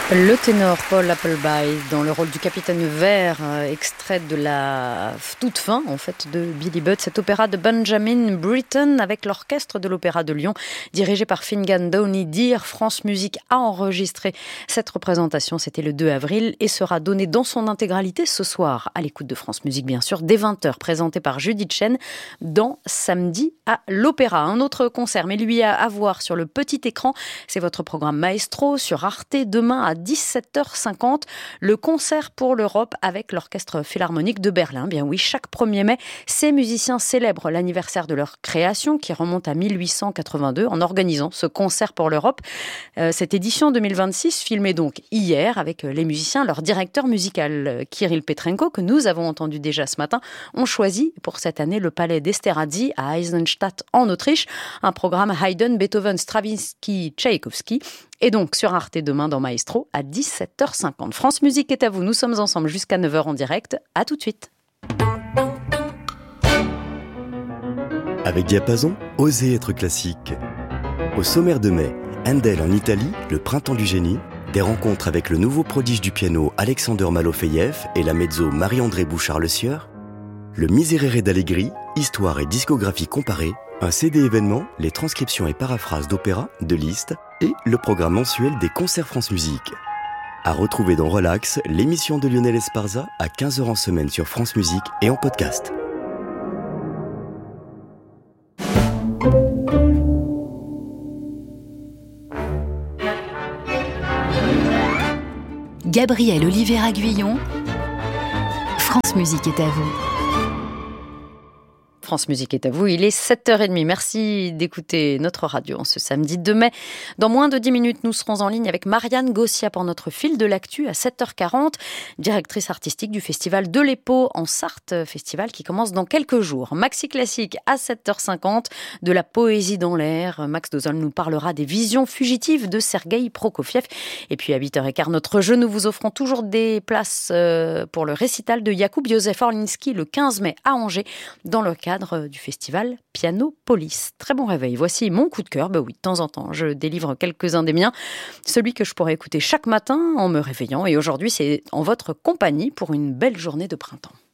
Le ténor Paul Appleby dans le rôle du capitaine Vert, extrait de la toute fin en fait de Billy Budd, cet opéra de Benjamin Britten avec l'orchestre de l'Opéra de Lyon dirigé par Finnegan Downey Dear. France Musique a enregistré cette représentation, c'était le 2 avril et sera donnée dans son intégralité ce soir à l'écoute de France Musique bien sûr, dès 20h, présentée par Judith Chen dans Samedi à l'Opéra. Un autre concert, mais lui à voir sur le petit écran, c'est votre programme Maestro sur Arte demain à 17h50, le concert pour l'Europe avec l'Orchestre Philharmonique de Berlin. Bien oui, chaque 1er mai, ces musiciens célèbrent l'anniversaire de leur création qui remonte à 1882 en organisant ce concert pour l'Europe. Cette édition 2026, filmée donc hier avec les musiciens, leur directeur musical Kirill Petrenko, que nous avons entendu déjà ce matin, ont choisi pour cette année le Palais d'Esterházy à Eisenstadt en Autriche, un programme Haydn, Beethoven, Stravinsky, Tchaïkovski. Et donc sur Arte demain dans Maestro à 17h50. France Musique est à vous, nous sommes ensemble jusqu'à 9h en direct. À tout de suite. Avec Diapason, osez être classique. Au sommaire de mai, Handel en Italie, le printemps du génie, des rencontres avec le nouveau prodige du piano Alexander Malofeyev et la mezzo Marie-André Bouchard-Le Sieur, le Miserere d'Allegri, histoire et discographie comparée, un CD événement, les transcriptions et paraphrases d'opéra, de Liszt et le programme mensuel des concerts France Musique. À retrouver dans Relax, l'émission de Lionel Esparza à 15h en semaine sur France Musique et en podcast. Gabriel Oliveira-Guillon, France Musique est à vous. France Musique est à vous, il est 7h30. Merci d'écouter notre radio en ce samedi 2 mai. Dans moins de 10 minutes, nous serons en ligne avec Marianne Gossia pour notre fil de l'actu à 7h40, directrice artistique du festival de l'Epau en Sarthe, festival qui commence dans quelques jours. Maxi Classique à 7h50, de la poésie dans l'air. Max Dozol nous parlera des visions fugitives de Sergueï Prokofiev. Et puis à 8h15, notre jeu, nous vous offrons toujours des places pour le récital de Jakub Józef Orliński le 15 mai à Angers, dans le cadre du festival Piano Police. Très bon réveil. Voici mon coup de cœur. Oui, de temps en temps, je délivre quelques-uns des miens. Celui que je pourrais écouter chaque matin en me réveillant. Et aujourd'hui, c'est en votre compagnie pour une belle journée de printemps.